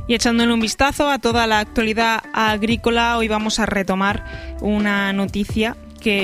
Y echándole un vistazo a toda la actualidad agrícola, hoy vamos a retomar una noticia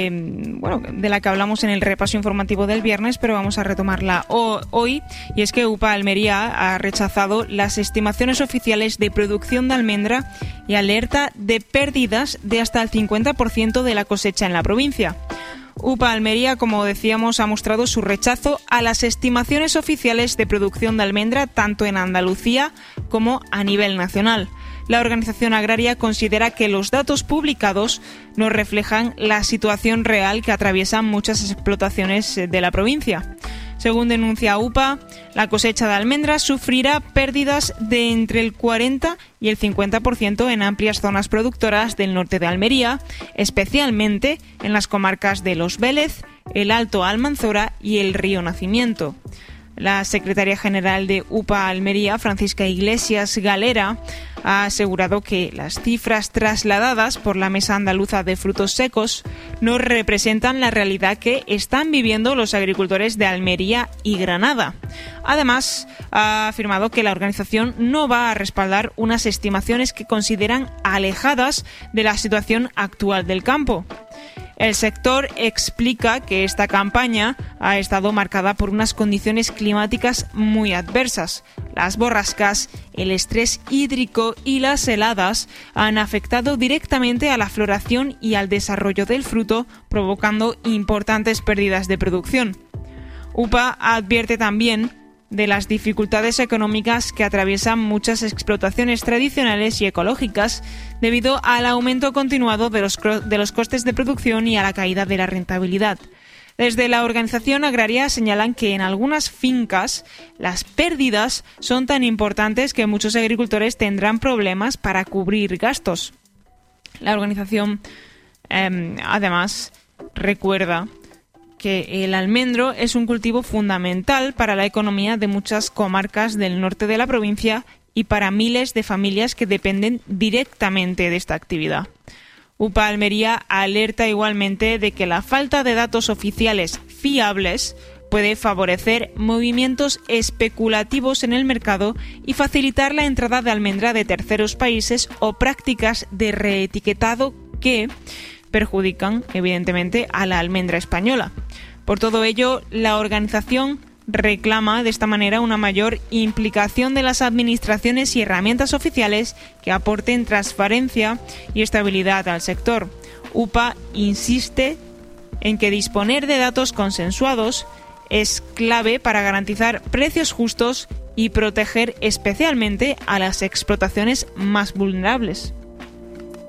de la que hablamos en el repaso informativo del viernes, pero vamos a retomarla hoy, y es que UPA Almería ha rechazado las estimaciones oficiales de producción de almendra y alerta de pérdidas de hasta el 50% de la cosecha en la provincia. UPA Almería, como decíamos, ha mostrado su rechazo a las estimaciones oficiales de producción de almendra tanto en Andalucía como a nivel nacional. La organización agraria considera que los datos publicados no reflejan la situación real que atraviesan muchas explotaciones de la provincia. Según denuncia UPA, la cosecha de almendras sufrirá pérdidas de entre el 40 y el 50% en amplias zonas productoras del norte de Almería, especialmente en las comarcas de Los Vélez, el Alto Almanzora y el Río Nacimiento. La secretaria general de UPA Almería, Francisca Iglesias Galera, ha asegurado que las cifras trasladadas por la Mesa Andaluza de Frutos Secos no representan la realidad que están viviendo los agricultores de Almería y Granada. Además, ha afirmado que la organización no va a respaldar unas estimaciones que consideran alejadas de la situación actual del campo. El sector explica que esta campaña ha estado marcada por unas condiciones climáticas muy adversas. Las borrascas, el estrés hídrico y las heladas han afectado directamente a la floración y al desarrollo del fruto, provocando importantes pérdidas de producción. UPA advierte también de las dificultades económicas que atraviesan muchas explotaciones tradicionales y ecológicas debido al aumento continuado de los costes de producción y a la caída de la rentabilidad. Desde la organización agraria señalan que en algunas fincas las pérdidas son tan importantes que muchos agricultores tendrán problemas para cubrir gastos. La organización además recuerda que el almendro es un cultivo fundamental para la economía de muchas comarcas del norte de la provincia y para miles de familias que dependen directamente de esta actividad. UPA Almería alerta igualmente de que la falta de datos oficiales fiables puede favorecer movimientos especulativos en el mercado y facilitar la entrada de almendra de terceros países o prácticas de reetiquetado que perjudican, evidentemente, a la almendra española. Por todo ello, la organización reclama de esta manera una mayor implicación de las administraciones y herramientas oficiales que aporten transparencia y estabilidad al sector. UPA insiste en que disponer de datos consensuados es clave para garantizar precios justos y proteger especialmente a las explotaciones más vulnerables.